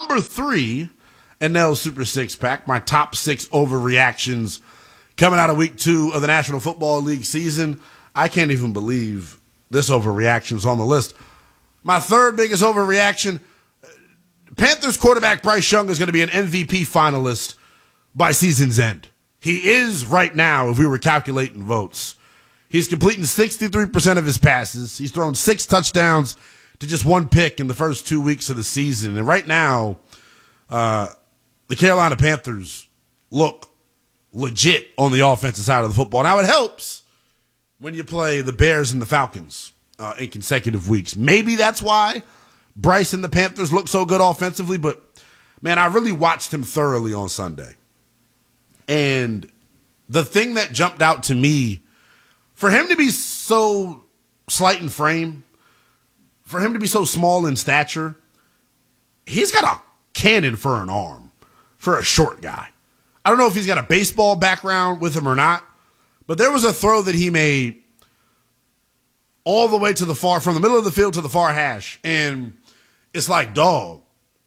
number 3 in Nell's Super Six Pack, my top 6 overreactions coming out of week 2 of the National Football League season. I can't even believe this overreaction is on the list. My third biggest overreaction, Panthers quarterback Bryce Young is going to be an MVP finalist by season's end. He is right now, if we were calculating votes. He's completing 63% of his passes. He's thrown 6 touchdowns to just 1 pick in the first 2 weeks of the season. And right now, the Carolina Panthers look legit on the offensive side of the football. Now, it helps when you play the Bears and the Falcons in consecutive weeks. Maybe that's why Bryce and the Panthers look so good offensively, but, man, I really watched him thoroughly on Sunday. And the thing that jumped out to me, for him to be so slight in frame, for him to be so small in stature, he's got a cannon for an arm for a short guy. I don't know if he's got a baseball background with him or not, but there was a throw that he made all the way to the far, from the middle of the field to the far hash, and it's like, dog,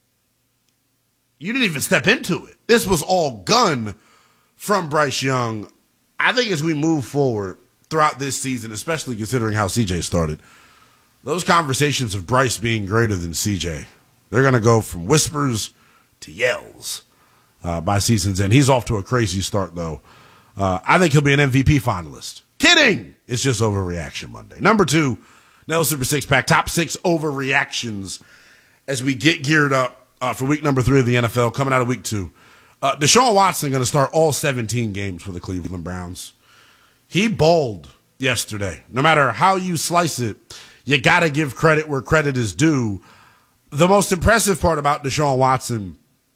you didn't even step into it. This was all gun from Bryce Young. I think as we move forward throughout this season, especially considering how CJ started, those conversations of Bryce being greater than CJ, they're going to go from whispers to yells by season's end. He's off to a crazy start, though. I think he'll be an MVP finalist. Kidding! It's just Overreaction Monday. Number 2, Nell Super Six Pack, top 6 overreactions as we get geared up for week number 3 of the NFL, coming out of week 2. Deshaun Watson going to start all 17 games for the Cleveland Browns. He balled yesterday. No matter how you slice it, you got to give credit where credit is due. The most impressive part about Deshaun Watson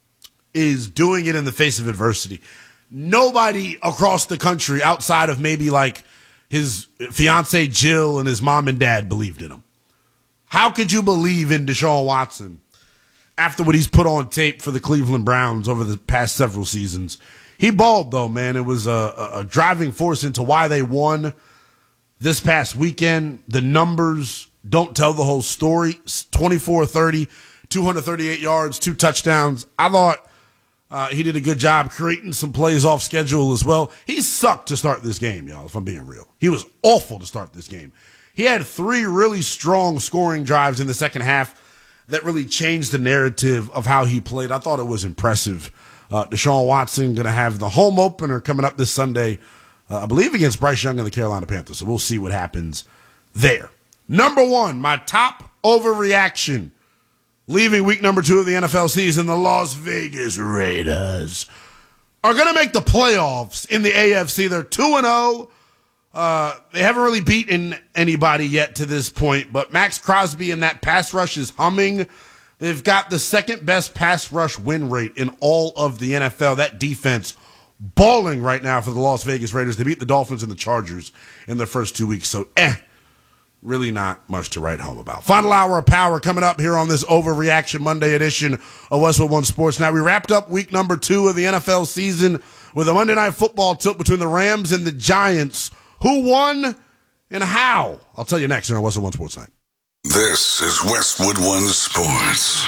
is doing it in the face of adversity. Nobody across the country outside of maybe like his fiance Jill and his mom and dad believed in him. How could you believe in Deshaun Watson after what he's put on tape for the Cleveland Browns over the past several seasons? He balled, though, man. It was a driving force into why they won this past weekend. The numbers don't tell the whole story. 24-30, 238 yards, 2 touchdowns. I thought he did a good job creating some plays off schedule as well. He sucked to start this game, y'all, if I'm being real. He was awful to start this game. He had 3 really strong scoring drives in the second half that really changed the narrative of how he played. I thought it was impressive. Deshaun Watson going to have the home opener coming up this Sunday, I believe against Bryce Young and the Carolina Panthers. So we'll see what happens there. Number 1, my top overreaction. Leaving week number 2 of the NFL season, the Las Vegas Raiders are going to make the playoffs in the AFC. They're 2-0. They haven't really beaten anybody yet to this point, but Max Crosby and that pass rush is humming. They've got the second best pass rush win rate in all of the NFL. That defense balling right now for the Las Vegas Raiders. They beat the Dolphins and the Chargers in their first 2 weeks, so really not much to write home about. Final hour of power coming up here on this Overreaction Monday edition of Westwood One Sports. Now, we wrapped up week number 2 of the NFL season with a Monday Night Football tilt between the Rams and the Giants. Who won and how? I'll tell you next here on Westwood One Sports Night. This is Westwood One Sports.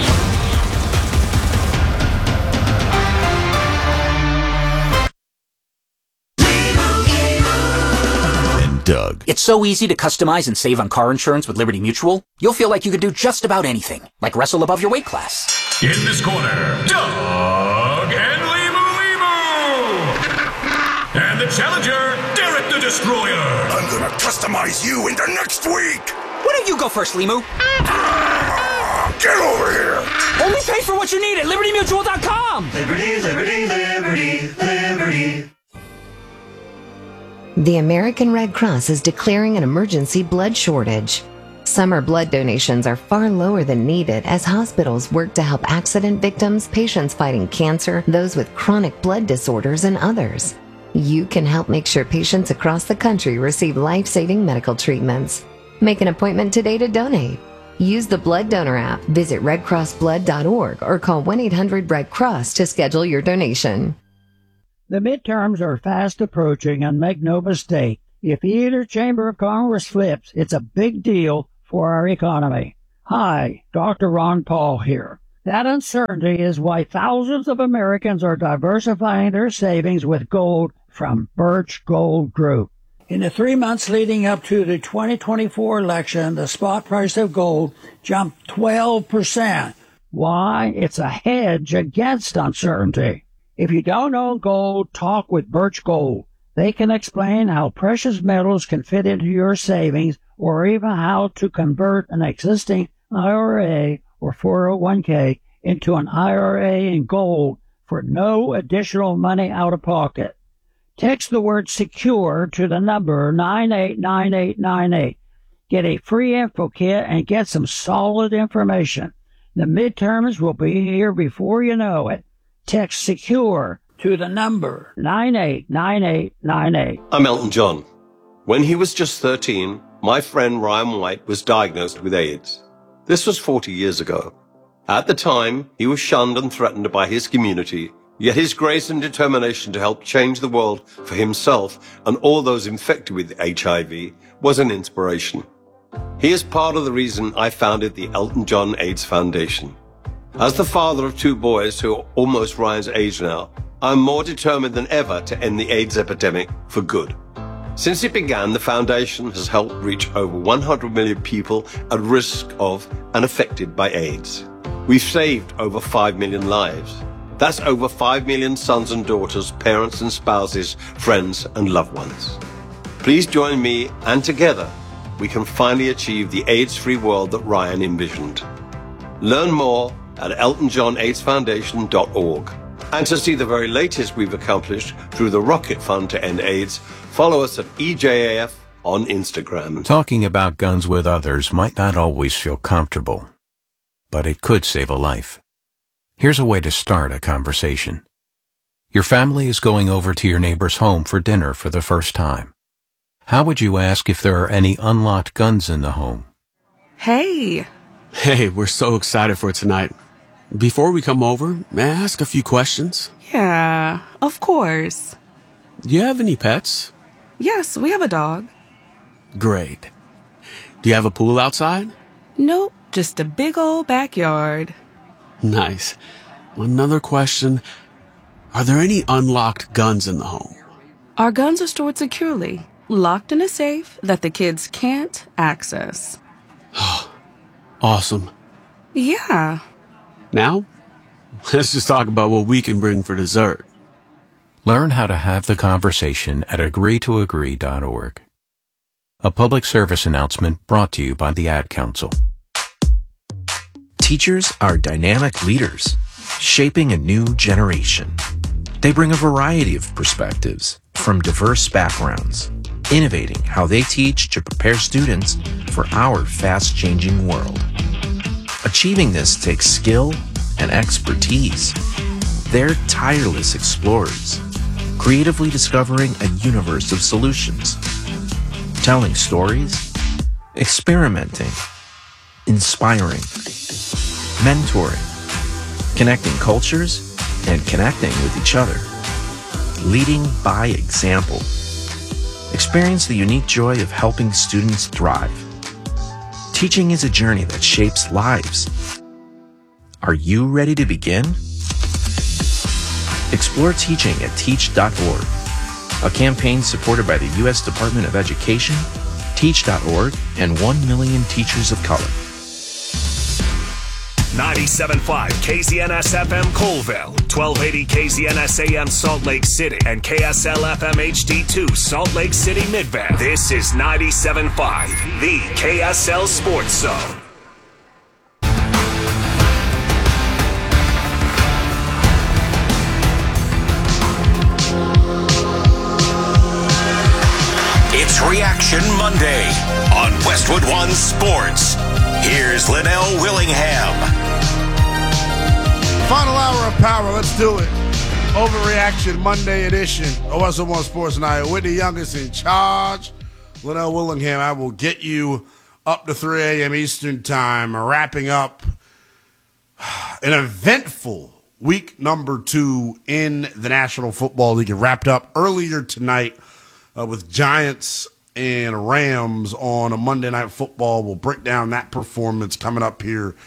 And Doug. It's so easy to customize and save on car insurance with Liberty Mutual. You'll feel like you could do just about anything, like wrestle above your weight class. In this corner, Doug and Limu. And the challenger, Derek the Destroyer. I'm gonna customize you into next week. Why don't you go first, Limu? Get over here. Only pay for what you need at LibertyMutual.com. Liberty, liberty, liberty, liberty. The American Red Cross is declaring an emergency blood shortage. Summer blood donations are far lower than needed as hospitals work to help accident victims, patients fighting cancer, those with chronic blood disorders, and others. You can help make sure patients across the country receive life-saving medical treatments. Make an appointment today to donate. Use the Blood Donor app, visit redcrossblood.org, or call 1-800-RED-CROSS to schedule your donation. The midterms are fast approaching, and make no mistake, if either chamber of Congress flips, it's a big deal for our economy. Hi, Dr. Ron Paul here. That uncertainty is why thousands of Americans are diversifying their savings with gold from Birch Gold Group. In the 3 months leading up to the 2024 election, the spot price of gold jumped 12%. Why? It's a hedge against uncertainty. If you don't own gold, talk with Birch Gold. They can explain how precious metals can fit into your savings or even how to convert an existing IRA or 401k into an IRA in gold for no additional money out of pocket. Text the word SECURE to the number 989898. Get a free info kit and get some solid information. The midterms will be here before you know it. Text SECURE to the number 989898. I'm Elton John. When he was just 13, my friend Ryan White was diagnosed with AIDS. This was 40 years ago. At the time, he was shunned and threatened by his community, yet his grace and determination to help change the world for himself and all those infected with HIV was an inspiration. He is part of the reason I founded the Elton John AIDS Foundation. As the father of 2 boys who are almost Ryan's age now, I'm more determined than ever to end the AIDS epidemic for good. Since it began, the foundation has helped reach over 100 million people at risk of and affected by AIDS. We've saved over 5 million lives. That's over 5 million sons and daughters, parents and spouses, friends and loved ones. Please join me, and together we can finally achieve the AIDS-free world that Ryan envisioned. Learn more at eltonjohnaidsfoundation.org. And to see the very latest we've accomplished through the Rocket Fund to End AIDS, follow us at EJAF on Instagram. Talking about guns with others might not always feel comfortable, but it could save a life. Here's a way to start a conversation. Your family is going over to your neighbor's home for dinner for the first time. How would you ask if there are any unlocked guns in the home? Hey, we're so excited for tonight. Before we come over, may I ask a few questions? Yeah, of course. Do you have any pets? Yes, we have a dog. Great. Do you have a pool outside? Nope, just a big old backyard. Nice. Another question. Are there any unlocked guns in the home? Our guns are stored securely, locked in a safe that the kids can't access. Awesome. Yeah. Now, let's just talk about what we can bring for dessert. Learn how to have the conversation at agreetoagree.org. A public service announcement brought to you by the Ad Council. Teachers are dynamic leaders, shaping a new generation. They bring a variety of perspectives from diverse backgrounds, innovating how they teach to prepare students for our fast-changing world. Achieving this takes skill and expertise. They're tireless explorers, creatively discovering a universe of solutions, telling stories, experimenting, inspiring, mentoring, connecting cultures, and connecting with each other, leading by example. Experience the unique joy of helping students thrive. Teaching is a journey that shapes lives. Are you ready to begin? Explore teaching at teach.org, a campaign supported by the U.S. Department of Education, Teach.org, and 1 million teachers of color. 97.5 KZNS-FM Colville, 1280 KZNS-AM Salt Lake City, and KSL-FM HD2 Salt Lake City Midvale. This is 97.5, the KSL Sports Zone. It's Reaction Monday on Westwood One Sports. Here's Linnell Willingham. Final hour of power. Let's do it. Overreaction Monday edition of Westwood One Sports Night. Whitney Youngest in charge. Linnell Willingham. I will get you up to 3 a.m. Eastern time, wrapping up an eventful week number 2 in the National Football League. It wrapped up earlier tonight with Giants and Rams on a Monday Night Football. We'll break down that performance coming up here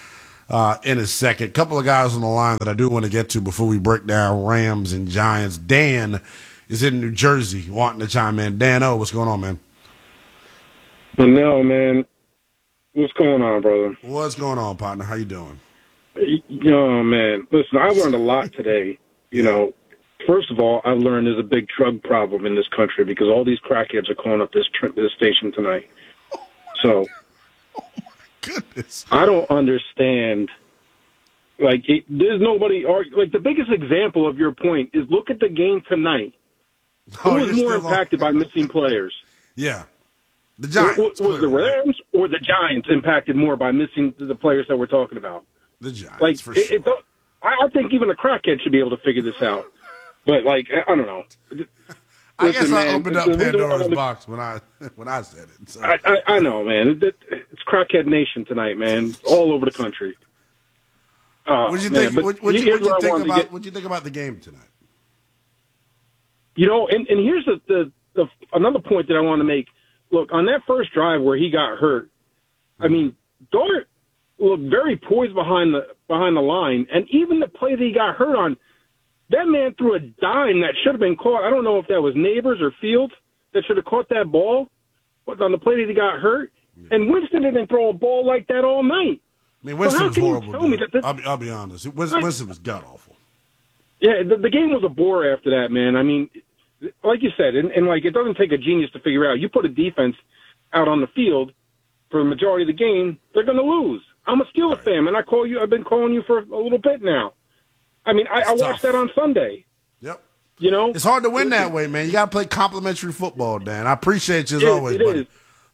in a second. A couple of guys on the line that I do want to get to before we break down Rams and Giants. Dan is in New Jersey wanting to chime in. Dan O, what's going on, man? No, man. What's going on, brother? What's going on, partner? How you doing? Oh, man. Listen, I learned a lot today. You know, first of all, I learned there's a big drug problem in this country because all these crackheads are calling up this station tonight. So, goodness, I don't understand. Like, there's nobody. Like, the biggest example of your point is look at the game tonight. Who was more impacted by missing players? Yeah. The Giants. Was the Rams or the Giants impacted more by missing the players that we're talking about? The Giants, like, for sure. I think even a crackhead should be able to figure this out. But, like, I don't know. I guess I opened up Pandora's box when I said it. So. I know, man. It's crackhead nation tonight, man. All over the country. What do you think? What you think about the game tonight? You know, and here's the another point that I want to make. Look, on that first drive where he got hurt, I mean, Dart looked very poised behind the line, and even the play that he got hurt on, that man threw a dime that should have been caught. I don't know if that was Neighbors or Fields that should have caught that ball, but on the play that he got hurt. And Winston didn't throw a ball like that all night. I mean, Winston was horrible. I'll be honest. Winston was god awful. Yeah, the game was a bore after that, man. I mean, like you said, and like it doesn't take a genius to figure out. You put a defense out on the field for the majority of the game, they're going to lose. I'm a Steelers fan, and I've been calling you for a little bit now. I mean, I watched that on Sunday. Yep. You know? It's hard to win that way, man. You got to play complimentary football, Dan. I appreciate you as always, buddy.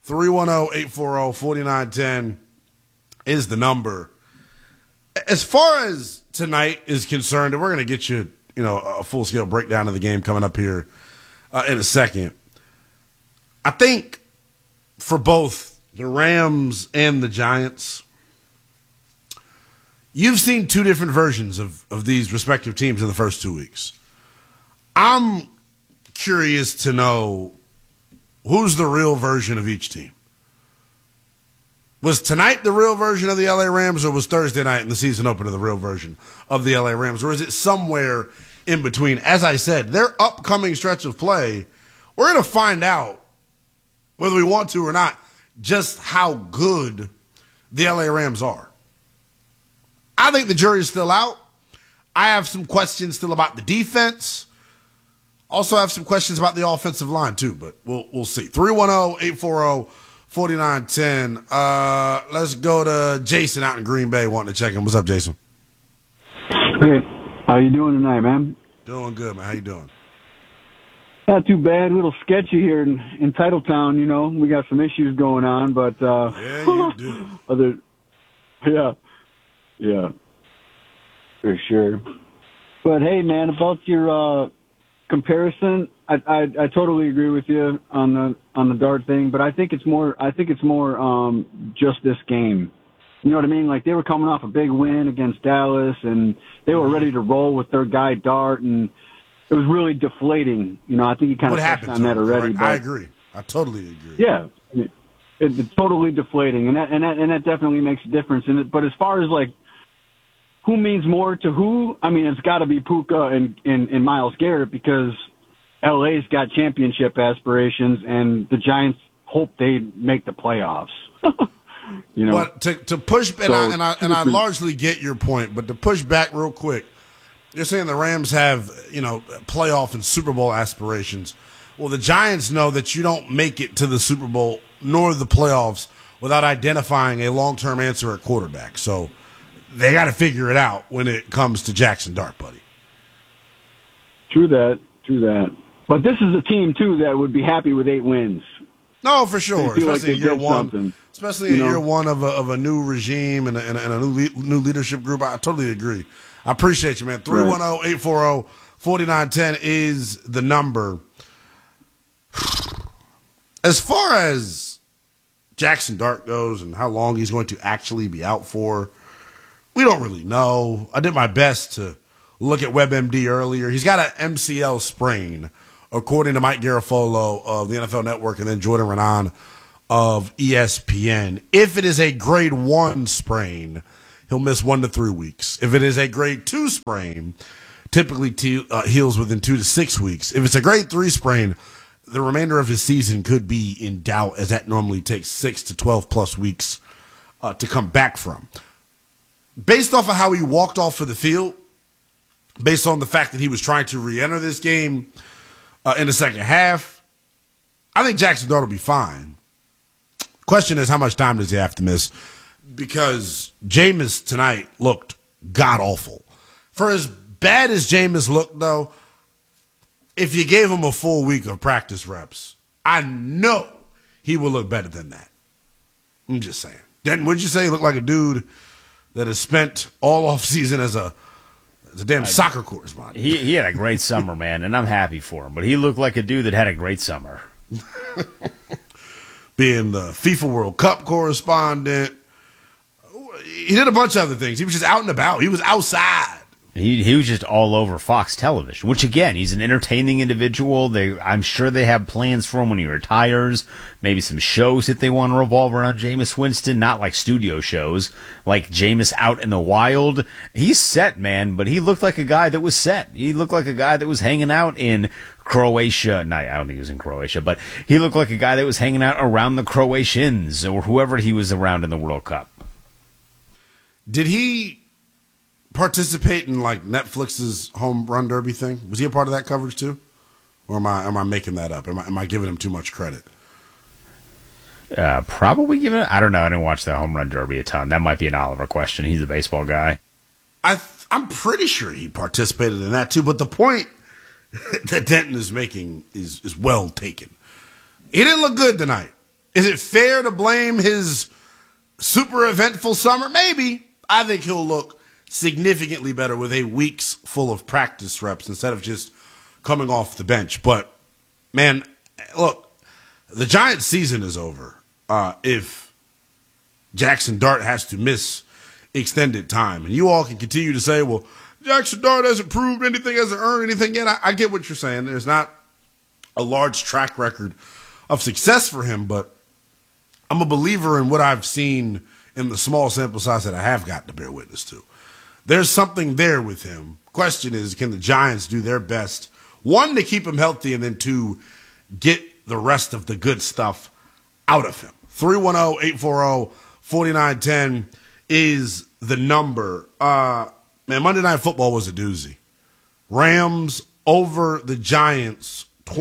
310-840-4910 is the number. As far as tonight is concerned, and we're going to get you, a full-scale breakdown of the game coming up here in a second. I think for both the Rams and the Giants, you've seen two different versions of these respective teams in the first 2 weeks. I'm curious to know who's the real version of each team. Was tonight the real version of the LA Rams, or was Thursday night in the season opener the real version of the LA Rams, or is it somewhere in between? As I said, their upcoming stretch of play, we're going to find out, whether we want to or not, just how good the LA Rams are. I think the jury's still out. I have some questions still about the defense. Also have some questions about the offensive line, too, but we'll see. 310-840-4910. Let's go to Jason out in Green Bay wanting to check in. What's up, Jason? Hey, how you doing tonight, man? Doing good, man. How you doing? Not too bad. A little sketchy here in Titletown, We got some issues going on, but yeah, you do. Yeah, for sure. But hey, man, about your comparison, I totally agree with you on the Dart thing, but I think it's more just this game. You know what I mean? Like, they were coming off a big win against Dallas, and they were ready to roll with their guy Dart, and it was really deflating. I think you kind of touched on that already. Right? I agree. I totally agree. Yeah, it's totally deflating, and that definitely makes a difference. But as far as like who means more to who, I mean, it's got to be Puka and Myles Garrett, because LA's got championship aspirations, and the Giants hope they make the playoffs. But to push, and I largely get your point, but to push back real quick, you're saying the Rams have, playoff and Super Bowl aspirations. Well, the Giants know that you don't make it to the Super Bowl nor the playoffs without identifying a long-term answer at quarterback. So they got to figure it out when it comes to Jackson Dart, buddy. True that. But this is a team, too, that would be happy with 8 wins. No, for sure. Especially in year one. Something. Especially in year one of a new regime and a new leadership group. I totally agree. I appreciate you, man. 310-840-4910 is the number. As far as Jackson Dart goes and how long he's going to actually be out for, we don't really know. I did my best to look at WebMD earlier. He's got an MCL sprain, according to Mike Garafolo of the NFL Network and then Jordan Renan of ESPN. If it is a grade 1 sprain, he'll miss 1 to 3 weeks. If it is a grade 2 sprain, typically heals within 2 to 6 weeks. If it's a grade 3 sprain, the remainder of his season could be in doubt, as that normally takes 6 to 12 plus weeks to come back from. Based off of how he walked off of the field, based on the fact that he was trying to re-enter this game in the second half, I think Jackson Dart will be fine. Question is, how much time does he have to miss? Because Jameis tonight looked god-awful. For as bad as Jameis looked, though, if you gave him a full week of practice reps, I know he will look better than that. I'm just saying. Denton, would you say he looked like a dude that has spent all offseason as a damn soccer correspondent? He had a great summer, man, and I'm happy for him. But he looked like a dude that had a great summer. Being the FIFA World Cup correspondent. He did a bunch of other things. He was just out and about. He was outside. He was just all over Fox Television, which, again, he's an entertaining individual. I'm sure they have plans for him when he retires, maybe some shows that they want to revolve around Jameis Winston, not like studio shows, like Jameis out in the wild. He's set, man, but he looked like a guy that was set. He looked like a guy that was hanging out in Croatia. No, I don't think he was in Croatia, but he looked like a guy that was hanging out around the Croatians or whoever he was around in the World Cup. Did he participate in like Netflix's home run derby thing? Was he a part of that coverage too, or am I making that up? Am I giving him too much credit? Probably giving it. I don't know. I didn't watch the home run derby a ton. That might be an Oliver question. He's a baseball guy. I'm pretty sure he participated in that too. But the point that Denton is making is well taken. He didn't look good tonight. Is it fair to blame his super eventful summer? Maybe. I think he'll look significantly better with a week's full of practice reps instead of just coming off the bench. But, man, look, the Giants' season is over if Jackson Dart has to miss extended time. And you all can continue to say, well, Jackson Dart hasn't proved anything, hasn't earned anything yet. I get what you're saying. There's not a large track record of success for him, but I'm a believer in what I've seen in the small sample size that I have gotten to bear witness to. There's something there with him. Question is, can the Giants do their best, one, to keep him healthy, and then two, get the rest of the good stuff out of him? 310-840-4910 is the number. Man, Monday Night Football was a doozy. Rams over the Giants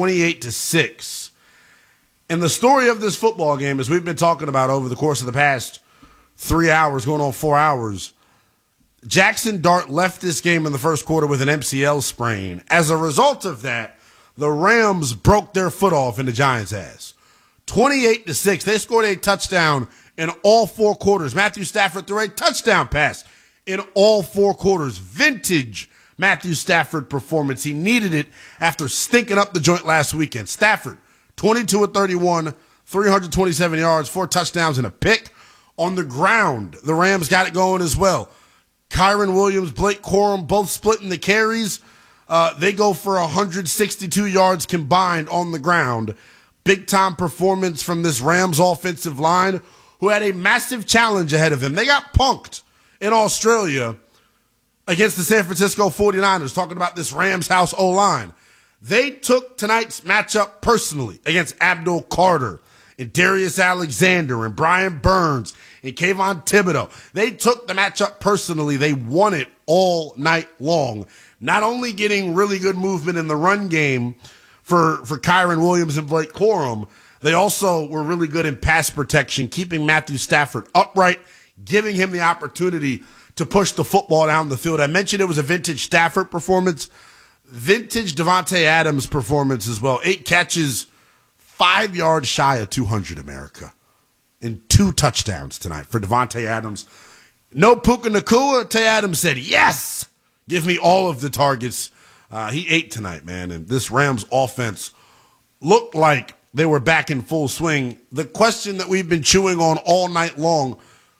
28-6. And the story of this football game, as we've been talking about over the course of the past 3 hours, going on 4 hours, Jackson Dart left this game in the first quarter with an MCL sprain. As a result of that, the Rams broke their foot off in the Giants' ass. 28-6. They scored a touchdown in all 4 quarters. Matthew Stafford threw a touchdown pass in all 4 quarters. Vintage Matthew Stafford performance. He needed it after stinking up the joint last weekend. Stafford, 22-31, 327 yards, 4 touchdowns, and a pick. On the ground, the Rams got it going as well. Kyron Williams, Blake Corum, both splitting the carries. They go for 162 yards combined on the ground. Big-time performance from this Rams offensive line, who had a massive challenge ahead of them. They got punked in Australia against the San Francisco 49ers, talking about this Rams house O-line. They took tonight's matchup personally against Abdul Carter and Darius Alexander and Brian Burns and Kayvon Thibodeau. They took the matchup personally. They won it all night long. Not only getting really good movement in the run game for Kyron Williams and Blake Corum, they also were really good in pass protection, keeping Matthew Stafford upright, giving him the opportunity to push the football down the field. I mentioned it was a vintage Stafford performance. Vintage Devontae Adams performance as well. 8 catches, 5 yards shy of 200, America. And 2 touchdowns tonight for Devontae Adams. No Puka Nacua. Tay Adams said, yes, give me all of the targets. He ate tonight, man. And this Rams offense looked like they were back in full swing. The question that we've been chewing on all night long,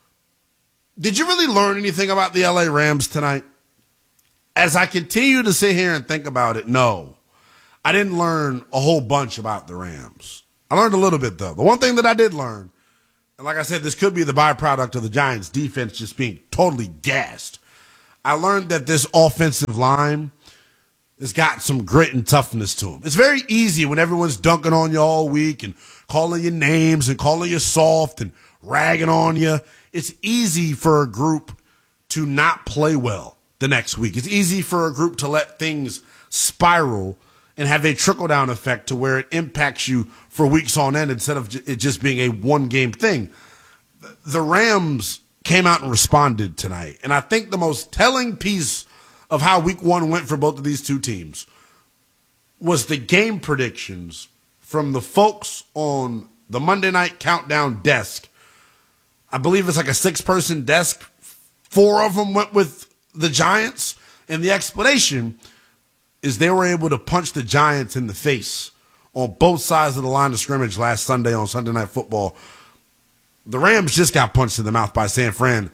did you really learn anything about the LA Rams tonight? As I continue to sit here and think about it, no. I didn't learn a whole bunch about the Rams. I learned a little bit, though. The one thing that I did learn, And like I said, this could be the byproduct of the Giants' defense just being totally gassed. I learned that this offensive line has got some grit and toughness to them. It's very easy when everyone's dunking on you all week and calling you names and calling you soft and ragging on you. It's easy for a group to not play well the next week. It's easy for a group to let things spiral and have a trickle-down effect to where it impacts you for weeks on end instead of it just being a one-game thing. The Rams came out and responded tonight, and I think the most telling piece of how week one went for both of these two teams was the game predictions from the folks on the Monday Night Countdown desk. I believe it's like a 6-person desk. 4 of them went with the Giants, and the explanation is they were able to punch the Giants in the face on both sides of the line of scrimmage last Sunday on Sunday Night Football. The Rams just got punched in the mouth by San Fran.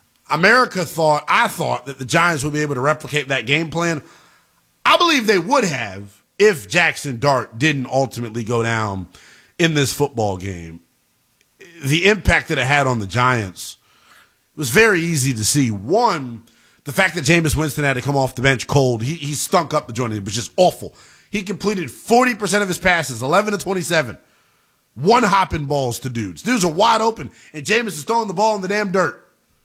I thought that the Giants would be able to replicate that game plan. I believe they would have if Jackson Dart didn't ultimately go down in this football game. The impact that it had on the Giants was very easy to see. One, the fact that Jameis Winston had to come off the bench cold, he stunk up the joint. It was just awful. He completed 40% of his passes, 11 to 27. One hopping balls to dudes. Dudes are wide open, and Jameis is throwing the ball in the damn dirt.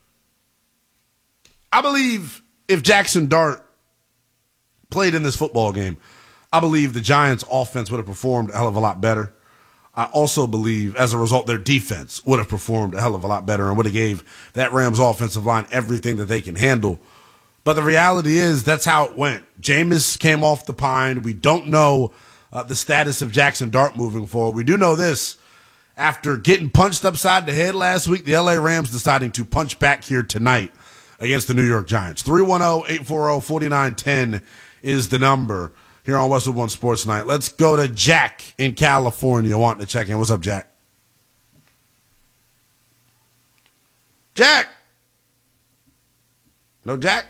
I believe if Jackson Dart played in this football game, I believe the Giants' offense would have performed a hell of a lot better. I also believe, as a result, their defense would have performed a hell of a lot better and would have gave that Rams offensive line everything that they can handle. But the reality is that's how it went. Jameis came off the pine. We don't know the status of Jackson Dart moving forward. We do know this. After getting punched upside the head last week, the LA Rams deciding to punch back here tonight against the New York Giants. 310-840-4910 is the number here on Westwood One Sports Night. Let's go to Jack in California wanting to check in. What's up, Jack? Jack? No Jack?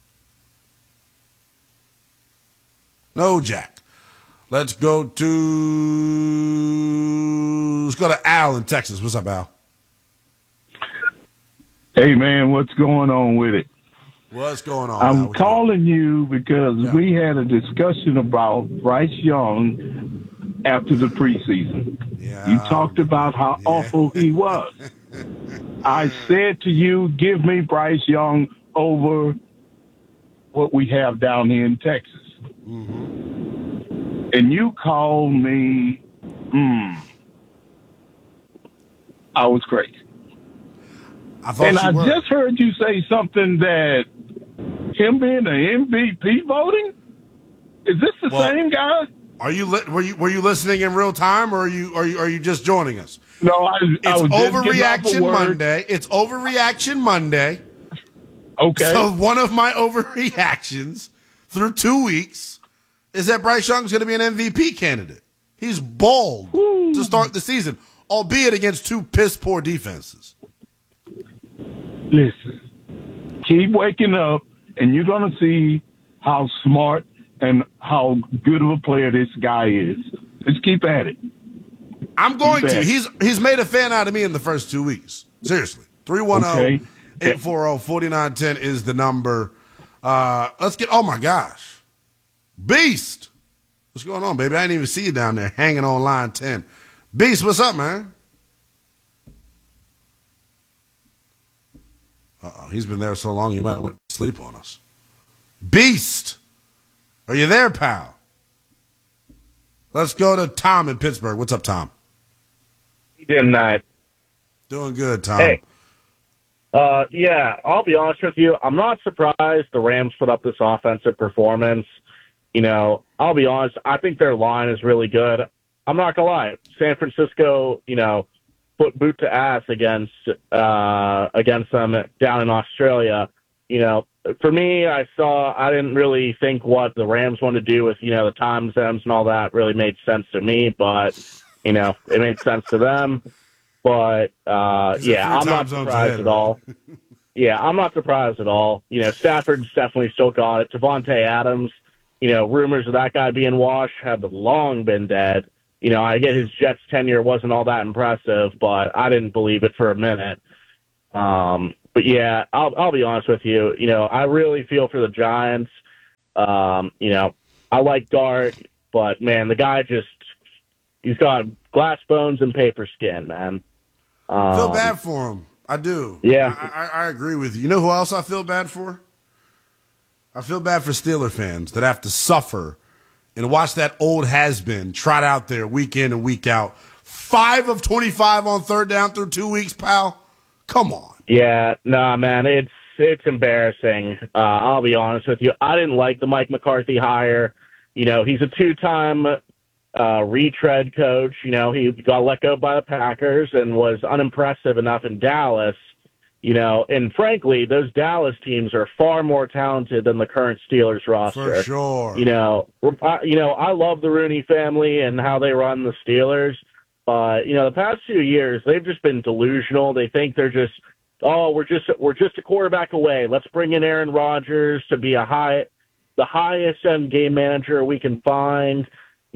No Jack. Let's go to Al in Texas. What's up, Al? Hey, man, what's going on with it? What's going on? I'm calling you because we had a discussion about Bryce Young after the preseason. Yeah. You talked about how awful he was. I said to you, give me Bryce Young over what we have down here in Texas. Mm-hmm. And you called me, I was crazy. I just heard you say something that him being the MVP voting. Is this the same guy? Were you listening in real time, or are you just joining us? No, it's Overreaction Monday. It's Overreaction Monday. Okay. So one of my overreactions through 2 weeks is that Bryce Young's going to be an MVP candidate. He's bald to start the season, albeit against two piss poor defenses. Listen, keep waking up, and you're going to see how smart and how good of a player this guy is. Just keep at it. I'm going to. He's made a fan out of me in the first 2 weeks. Seriously. 310-840-4910 is the number. Let's get, oh my gosh. Beast. What's going on, baby? I didn't even see you down there hanging on line 10. Beast, what's up, man? Uh-oh, he's been there so long he might went to sleep on us. Beast, are you there, pal? Let's go to Tom in Pittsburgh. What's up, Tom? Good night. Doing good, Tom. Hey. Yeah, I'll be honest with you. I'm not surprised the Rams put up this offensive performance. You know, I'll be honest. I think their line is really good. I'm not going to lie. San Francisco, put boot to ass against them down in Australia. For me, I didn't really think what the Rams wanted to do with, the time zones and all that really made sense to me, but, it made sense to them. But, I'm not surprised at all. Yeah, I'm not surprised at all. Stafford's definitely still got it. Devontae Adams, rumors of that guy being washed have long been dead. I get his Jets tenure wasn't all that impressive, but I didn't believe it for a minute. But yeah, I'll be honest with you. I really feel for the Giants. I like Dart, but man, the guy he's got glass bones and paper skin, man. Feel bad for him. I do. Yeah. I agree with you. You know who else I feel bad for? I feel bad for Steeler fans that have to suffer and watch that old has-been trot out there week in and week out. 5 of 25 on third down through 2 weeks, pal. Come on. Yeah, nah, man, it's embarrassing. I'll be honest with you. I didn't like the Mike McCarthy hire. He's a 2-time retread coach. He got let go by the Packers and was unimpressive enough in Dallas. And frankly, those Dallas teams are far more talented than the current Steelers roster. For sure. I love the Rooney family and how they run the Steelers. But, the past few years, they've just been delusional. They think they're just, we're just a quarterback away. Let's bring in Aaron Rodgers to be the highest end game manager we can find.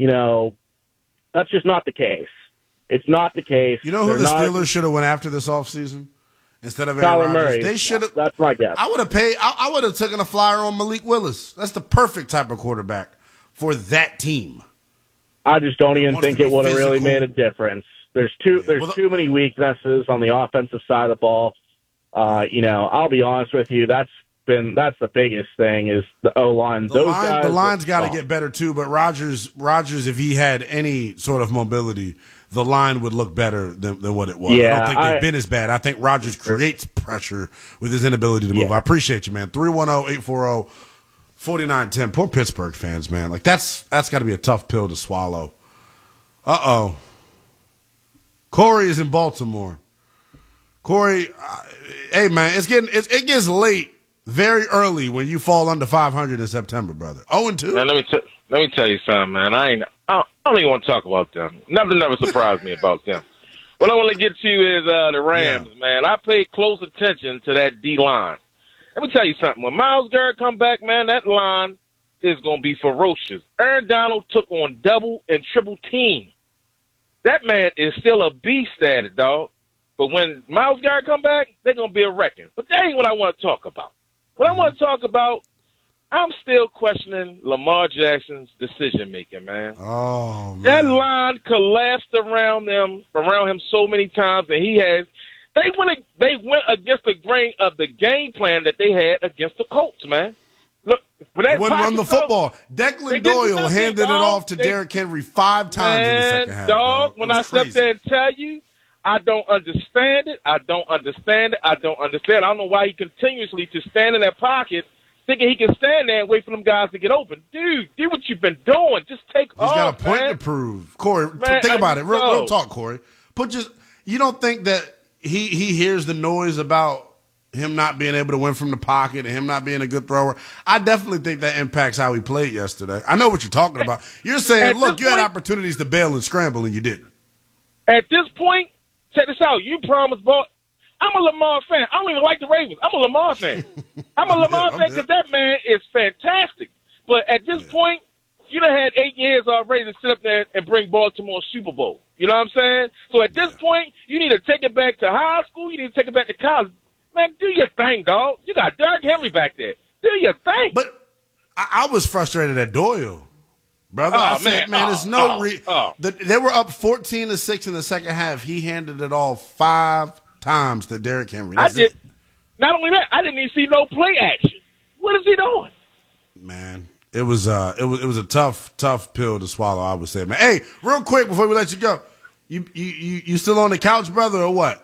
That's just not the case. It's not the case. You know who the Steelers should have went after this offseason? Instead of Kyler Aaron Rodgers? Murray. They should have. That's my guess. I would have paid. I would have taken a flyer on Malik Willis. That's the perfect type of quarterback for that team. I just don't even think it would have really made a difference. There's too many weaknesses on the offensive side of the ball. I'll be honest with you. That's the biggest thing is the O-line. The line's got to get better too. But Rodgers, if he had any sort of mobility, the line would look better than what it was. Yeah, I don't think they've been as bad. I think Rodgers creates pressure with his inability to move. Yeah. I appreciate you, man. 310-840-4910. Poor Pittsburgh fans, man. Like that's got to be a tough pill to swallow. Uh-oh. Corey is in Baltimore. Corey, hey man, it gets late very early when you fall under 500 in September, brother. 0-2. Man, let me tell you something, man. I don't even want to talk about them. Nothing ever surprised me about them. What I want to get to is the Rams, man. I paid close attention to that D-line. Let me tell you something. When Myles Garrett come back, man, that line is going to be ferocious. Aaron Donald took on double and triple team. That man is still a beast at it, dog. But when Myles Garrett come back, they're going to be a wrecking. But that ain't what I want to talk about. What I want to talk about, I'm still questioning Lamar Jackson's decision-making, man. Oh, man. That line collapsed around him so many times, and they went against the grain of the game plan that they had against the Colts, man. Look, they wouldn't run the football. Declan Doyle handed it off to Derrick Henry 5 times in the second half. Dog, when I step there and tell you, I don't understand it. I don't understand. I don't know why he continuously just stand in that pocket thinking he can stand there and wait for them guys to get open. Dude, do what you've been doing. Just take off, He's got a point man. to prove. Corey, Man, think about it. Real no. talk, Corey. You don't think that he hears the noise about him not being able to win from the pocket and him not being a good thrower? I definitely think that impacts how he played yesterday. I know what you're talking about. You're saying, look, you had opportunities to bail and scramble and you didn't. At this point, check this out. You promised, boy. I'm a Lamar fan. I don't even like the Ravens. I'm a Lamar fan. I'm a Lamar fan because that man is fantastic. But at this point, you done had 8 years already to sit up there and bring Baltimore a Super Bowl. You know what I'm saying? So at this point, you need to take it back to high school. You need to take it back to college. Man, do your thing, dog. You got Derrick Henry back there. Do your thing. But I was frustrated at Doyle, brother. Oh, I said, man, there's no they were up 14-6 in the second half. He handed it all 5 times to Derrick Henry. Not only that, I didn't even see no play action. What is he doing? Man, it was a tough pill to swallow, I would say, man. Hey, real quick before we let you go, you still on the couch, brother, or what?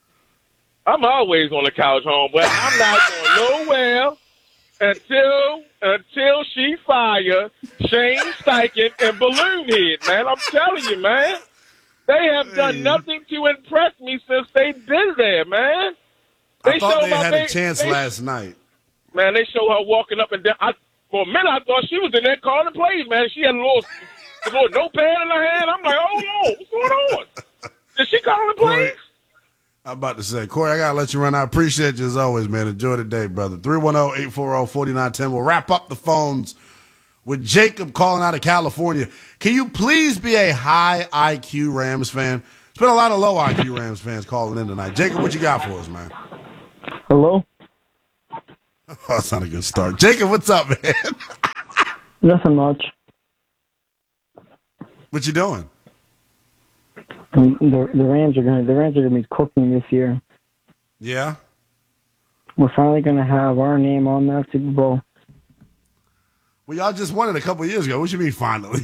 I'm always on the couch, homeboy. I'm not going nowhere until she fire Shane Steichen and Balloon Head, man. I'm telling you, man. They have done nothing to impress me since they've been there, man. I thought they had a chance last night. Man, they show her walking up and down. For a minute, I thought she was in there calling plays, man. She had a little notepad in her hand. I'm like, oh, no, what's going on? Is she calling plays? I'm about to say, Corey, I got to let you run. I appreciate you as always, man. Enjoy the day, brother. 310-840-4910. We'll wrap up the phones with Jacob calling out of California. Can you please be a high IQ Rams fan? There's been a lot of low IQ Rams fans calling in tonight. Jacob, what you got for us, man? Hello? Oh, that's not a good start. Jacob, what's up, man? Nothing much. What you doing? The Rams are gonna be cooking this year. Yeah? We're finally gonna have our name on that Super Bowl. Well, y'all just won it a couple of years ago. What you mean finally?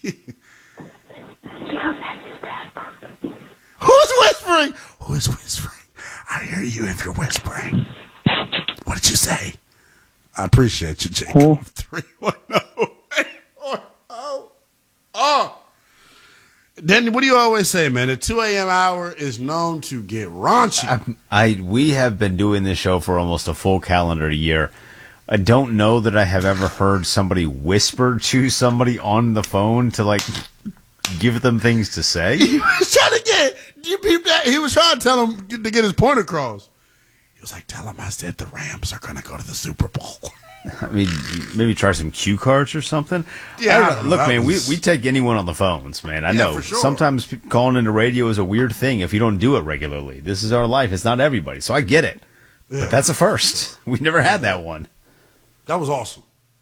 Who's whispering? Who's whispering? I hear you if you're whispering. What did you say? I appreciate you, Jacob. 310-840. Oh. Then what do you always say, man? The 2 a.m. hour is known to get raunchy. We have been doing this show for almost a full calendar year. I don't know that I have ever heard somebody whisper to somebody on the phone to, like, give them things to say. He was trying to he was trying to tell him to get his point across. He was like, tell him I said the Rams are going to go to the Super Bowl. I mean, maybe try some cue cards or something. Yeah, look, man, we take anyone on the phones, man. I know. For sure. Sometimes calling into radio is a weird thing if you don't do it regularly. This is our life. It's not everybody, so I get it. Yeah. But that's a first. We never had that one. That was awesome.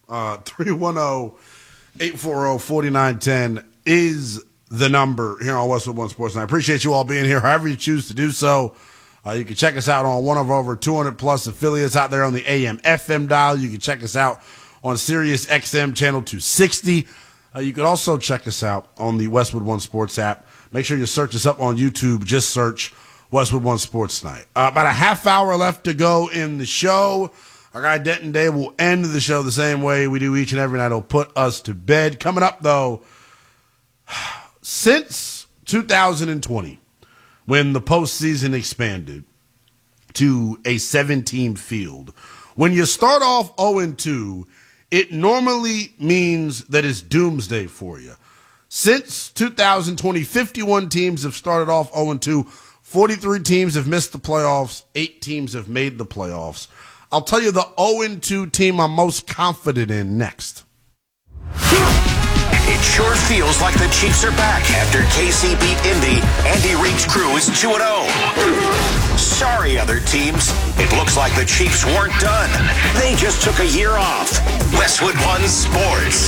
310-840-4910 is the number here on Westwood One Sports. And I appreciate you all being here, however you choose to do so. You can check us out on one of over 200-plus affiliates out there on the AM/FM dial. You can check us out on Sirius XM Channel 260. You can also check us out on the Westwood One Sports app. Make sure you search us up on YouTube. Just search Westwood One Sports Night. About a half hour left to go in the show. Our guy Denton Day will end the show the same way we do each and every night. He'll put us to bed. Coming up, though, since 2020, when the postseason expanded to a 7-team field, when you start off 0-2, it normally means that it's doomsday for you. Since 2020, 51 teams have started off 0-2. 43 teams have missed the playoffs. 8 teams have made the playoffs. I'll tell you the 0-2 team I'm most confident in next. It sure feels like the Chiefs are back after KC beat Indy. Andy Reid's crew is 2-0. Sorry, other teams. It looks like the Chiefs weren't done. They just took a year off. Westwood One Sports.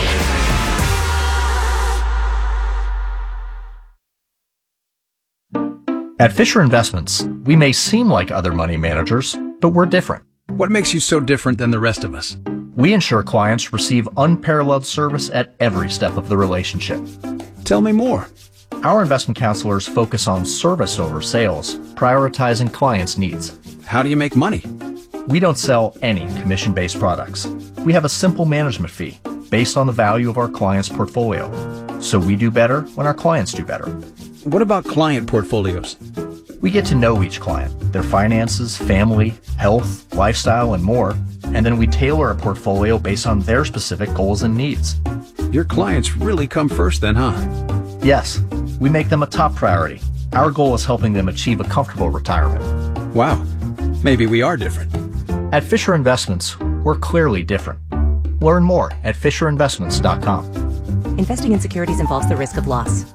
At Fisher Investments, we may seem like other money managers, but we're different. What makes you so different than the rest of us? We ensure clients receive unparalleled service at every step of the relationship. Tell me more. Our investment counselors focus on service over sales, prioritizing clients' needs. How do you make money? We don't sell any commission-based products. We have a simple management fee based on the value of our client's portfolio. So we do better when our clients do better. What about client portfolios? We get to know each client, their finances, family, health, lifestyle, and more, and then we tailor a portfolio based on their specific goals and needs. Your clients really come first then, huh? Yes, we make them a top priority. Our goal is helping them achieve a comfortable retirement. Wow, maybe we are different. At Fisher Investments, we're clearly different. Learn more at FisherInvestments.com. Investing in securities involves the risk of loss.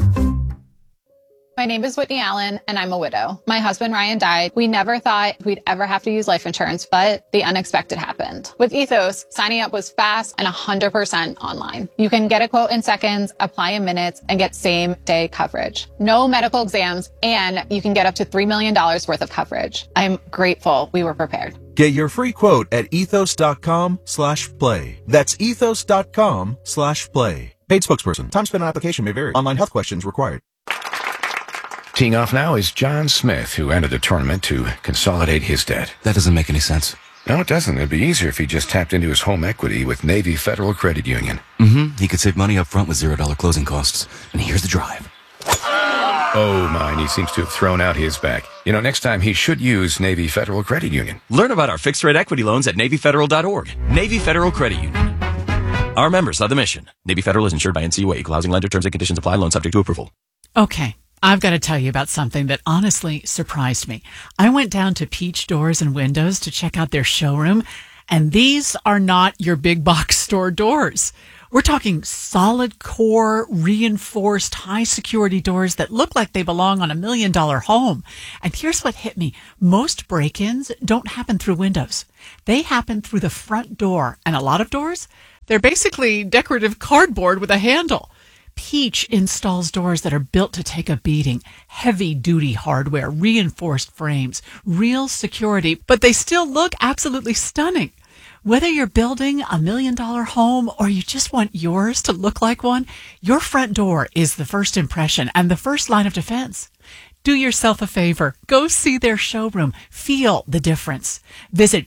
My name is Whitney Allen, and I'm a widow. My husband, Ryan, died. We never thought we'd ever have to use life insurance, but the unexpected happened. With Ethos, signing up was fast and 100% online. You can get a quote in seconds, apply in minutes, and get same-day coverage. No medical exams, and you can get up to $3 million worth of coverage. I'm grateful we were prepared. Get your free quote at ethos.com/play. That's ethos.com/play. Paid spokesperson. Time spent on application may vary. Online health questions required. Teeing off now is John Smith, who entered the tournament to consolidate his debt. That doesn't make any sense. No, it doesn't. It'd be easier if he just tapped into his home equity with Navy Federal Credit Union. He could save money up front with $0 closing costs. And here's the drive. Oh, mine. He seems to have thrown out his back. You know, next time he should use Navy Federal Credit Union. Learn about our fixed-rate equity loans at NavyFederal.org. Navy Federal Credit Union. Our members love the mission. Navy Federal is insured by NCUA. Equal housing lender. Terms and conditions apply. Loan subject to approval. Okay. I've got to tell you about something that honestly surprised me. I went down to Peach Doors and Windows to check out their showroom, And these are not your big box store doors. We're talking solid core, reinforced, high security doors that look like they belong on $1 million home. And here's what hit me. Most break-ins don't happen through windows. They happen through the front door. And a lot of doors, they're basically decorative cardboard with a handle. Peach installs doors that are built to take a beating. Heavy-duty hardware, reinforced frames, real security, but they still look absolutely stunning. Whether you're building $1 million home or you just want yours to look like one, your front door is the first impression and the first line of defense. Do yourself a favor. Go see their showroom. Feel the difference. Visit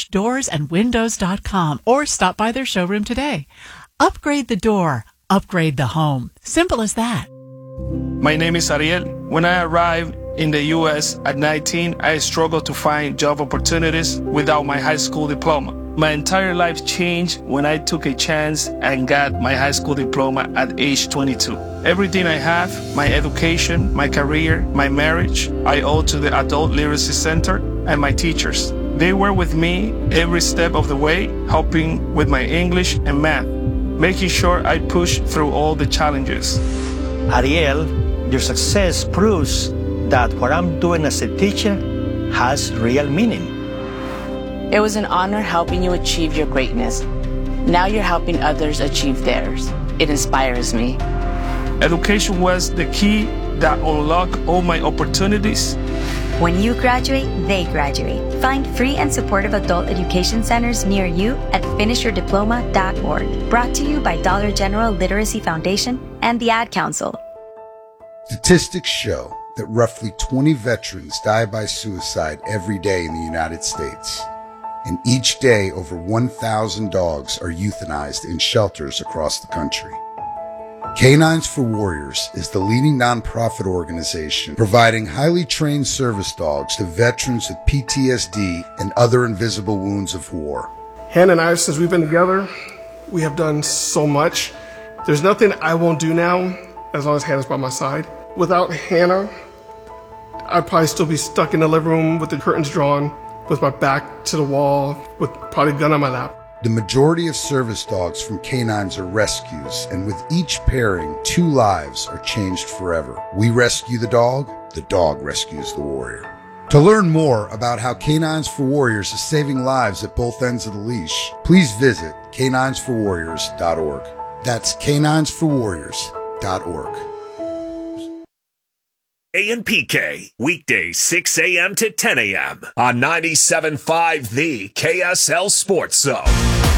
peachdoorsandwindows.com or stop by their showroom today. Upgrade the door. Upgrade the home. Simple as that. My name is Ariel. When I arrived in the U.S. at 19, I struggled to find job opportunities without my high school diploma. My entire life changed when I took a chance and got my high school diploma at age 22. Everything I have, my education, my career, my marriage, I owe to the Adult Literacy Center and my teachers. They were with me every step of the way, helping with my English and math, making sure I pushed through all the challenges. Ariel, your success proves that what I'm doing as a teacher has real meaning. It was an honor helping you achieve your greatness. Now you're helping others achieve theirs. It inspires me. Education was the key that unlocked all my opportunities. When you graduate, they graduate. Find free and supportive adult education centers near you at finishyourdiploma.org. Brought to you by Dollar General Literacy Foundation and the Ad Council. Statistics show that roughly 20 veterans die by suicide every day in the United States. And each day, over 1,000 dogs are euthanized in shelters across the country. Canines for Warriors is the leading nonprofit organization providing highly trained service dogs to veterans with PTSD and other invisible wounds of war. Hannah and I, since we've been together, we have done so much. There's nothing I won't do now as long as Hannah's by my side. Without Hannah, I'd probably still be stuck in the living room with the curtains drawn, with my back to the wall, with probably a gun on my lap. The majority of service dogs from canines are rescues, and with each pairing, 2 lives are changed forever. We rescue the dog rescues the warrior. To learn more about how Canines for Warriors is saving lives at both ends of the leash, please visit caninesforwarriors.org. That's caninesforwarriors.org. A&PK, weekdays 6 a.m. to 10 a.m. on 97.5 The KSL Sports Zone.